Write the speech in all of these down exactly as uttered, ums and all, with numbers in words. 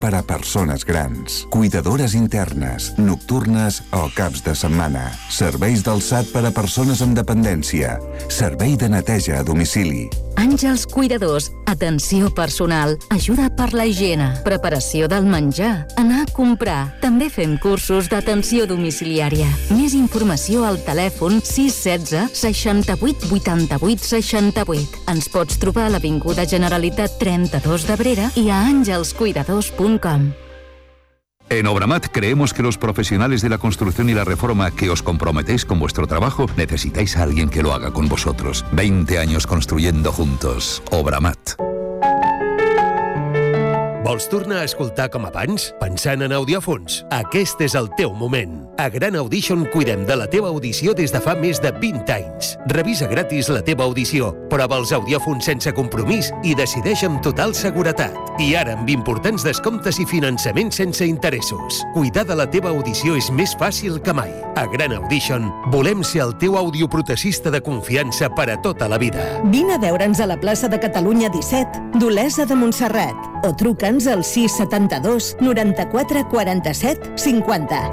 per a persones grans. Cuidadores internes, nocturnes o caps de setmana. Serveis d'alçat per a persones amb dependència. Servei de neteja a domicili. Àngels Cuidadors, atenció personal, ajuda per la higiene, preparació del menjar, anar a comprar. També fem cursos d'atenció domiciliària. Més informació al telèfon sis un sis seixanta-vuit vuitanta-vuit seixanta-vuit. Ens pots trobar a l'Avinguda Generalitat trenta-dos d'Abrera i a àngels cuidadors punt com. En Obramat creemos que los profesionales de la construcción y la reforma que os comprometéis con vuestro trabajo necesitáis a alguien que lo haga con vosotros. veinte años construyendo juntos. Obramat. Vols tornar a escoltar com abans? Pensant en audiòfons? Aquest és el teu moment. A Gran Audition cuidem de la teva audició des de fa més de vint anys. Revisa gratis la teva audició, prova els audiòfons sense compromís i decideix amb total seguretat. I ara amb importants descomptes i finançament sense interessos. Cuidar de la teva audició és més fàcil que mai. A Gran Audition volem ser el teu audioprotesista de confiança per a tota la vida. Vine a veure'ns a la plaça de Catalunya disset, d'Olesa de Montserrat, o truca'ns al sis setanta-dos noranta-quatre quaranta-set cinquanta.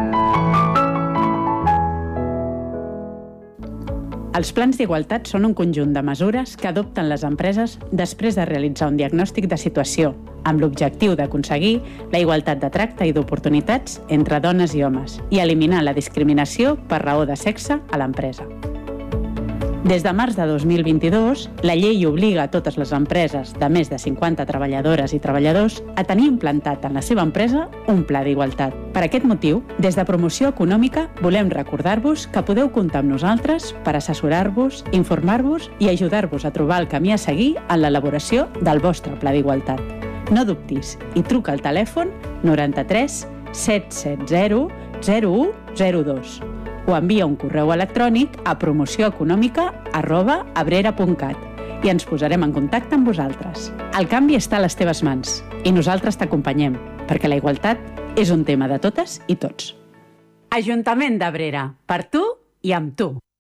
Els plans d'igualtat són un conjunt de mesures que adopten les empreses després de realitzar un diagnòstic de situació, amb l'objectiu d'aconseguir la igualtat de tracte i d'oportunitats entre dones i homes i eliminar la discriminació per raó de sexe a l'empresa. Des de març de dos mil vint-i-dos, la llei obliga a totes les empreses de més de cinquanta treballadores i treballadors a tenir implantat en la seva empresa un pla d'igualtat. Per aquest motiu, des de Promoció Econòmica volem recordar-vos que podeu comptar amb nosaltres per assessorar-vos, informar-vos i ajudar-vos a trobar el camí a seguir en l'elaboració del vostre pla d'igualtat. No dubtis i truca al telèfon noranta-tres set set zero zero u zero dos o envia un correu electrònic a promocioeconòmica arroba abrera punt cat i ens posarem en contacte amb vosaltres. El canvi està a les teves mans i nosaltres t'acompanyem, perquè la igualtat és un tema de totes i tots. Ajuntament d'Abrera, per tu i amb tu.